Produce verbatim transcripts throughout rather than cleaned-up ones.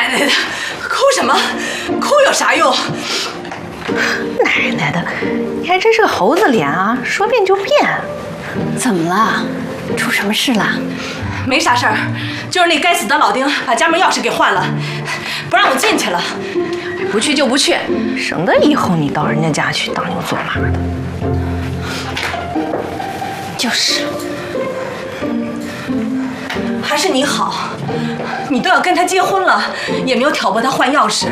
奶奶的，哭什么？哭有啥用？ 奶奶的，你还真是个猴子脸啊，说变就变。 怎么了？出什么事了？ 没啥事儿，就是那该死的老丁把家门钥匙给换了，不让我进去了。 不去就不去，省得以后你到人家家去当牛做马的。 就是， 还是你好，你都要跟他结婚了，也没有挑拨他换钥匙。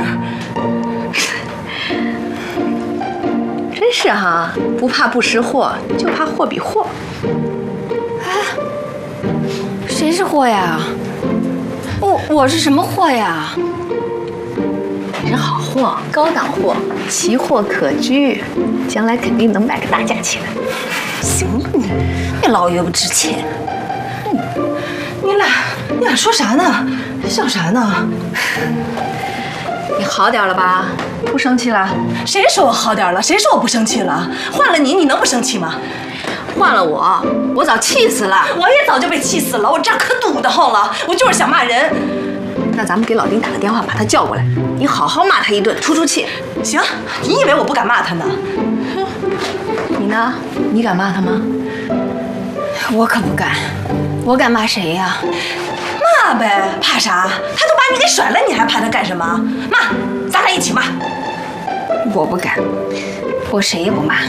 真是哈，不怕不识货，就怕货比货。 哎，谁是货呀？我我是什么货呀？ 你是好货，高档货，奇货可居，将来肯定能卖个大价钱。 行了你，你老爷不值钱。 你俩你俩说啥呢？笑啥呢？ 你好点了吧？不生气了？ 谁说我好点了？谁说我不生气了？换了你，你能不生气吗？ 换了我，我早气死了。 我也早就被气死了，我这儿可堵得慌了，我就是想骂人。 那咱们给老丁打个电话，把他叫过来，你好好骂他一顿，出出气。 行，你以为我不敢骂他呢？ 你呢？你敢骂他吗？ 我可不敢，我敢骂谁呀？ 骂呗，怕啥？他都把你给甩了，你还怕他干什么？骂，咱俩一起骂。 我不敢，我谁也不骂。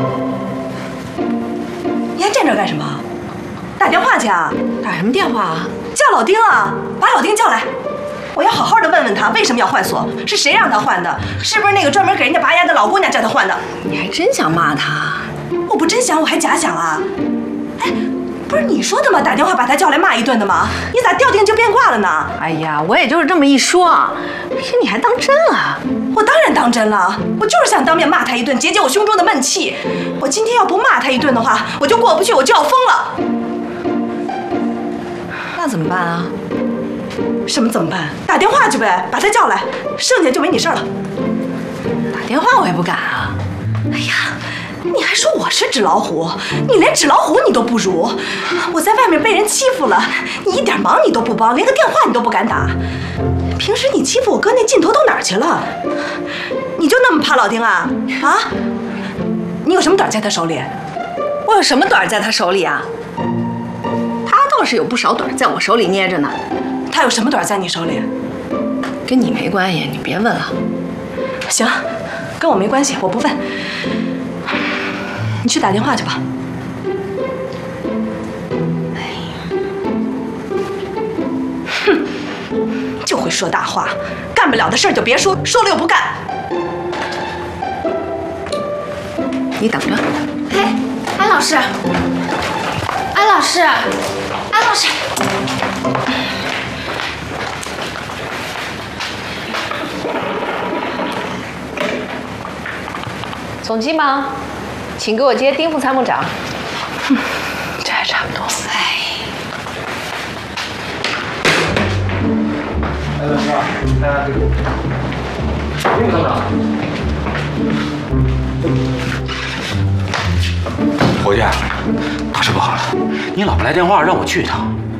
你还站这干什么？打电话去啊？ 打什么电话啊？ 叫老丁啊，把老丁叫来。我要好好的问问他为什么要换锁，是谁让他换的？是不是那个专门给人家拔牙的老姑娘叫他换的？ 你还真想骂他？ 我不真想，我还假想啊！哎，不是你说的吗？打电话把他叫来骂一顿的吗？你咋调定就变卦了呢？ 哎呀，我也就是这么一说，可是你还当真了？ 我当然当真了，我就是想当面骂他一顿，解解我胸中的闷气。我今天要不骂他一顿的话，我就过不去，我就要疯了。 那怎么办啊？ 什么怎么办？打电话去呗，把他叫来，剩下就没你事儿了。 打电话我也不敢啊。 哎呀，你还说我是纸老虎？你连纸老虎你都不如。我在外面被人欺负了，你一点忙你都不帮，连个电话你都不敢打。平时你欺负我哥那劲头到哪儿去了？你就那么怕老丁啊？啊？你有什么短在他手里？ 我有什么短在他手里啊？他倒是有不少短在我手里捏着呢。 他有什么短在你手里？ 跟你没关系，你别问了。 行，跟我没关系，我不问。你去打电话去吧。哼，就会说大话，干不了的事儿就别说，说了又不干。 你等着。 哎，安老师，安老师，安老师。 总机吗？请给我接丁副参谋长。 哼，这还差不多。 哎。 哎，老师，哎，丁副参谋长。 伙计，大事不好了！你老婆来电话让我去一趟。